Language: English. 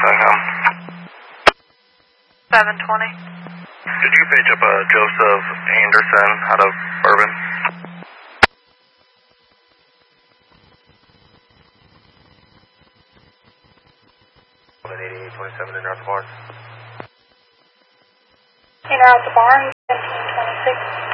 Stockholm. 720. Did you page up Joseph Anderson out of Bourbon? .8827 in North Barn. In out the barn, 1726.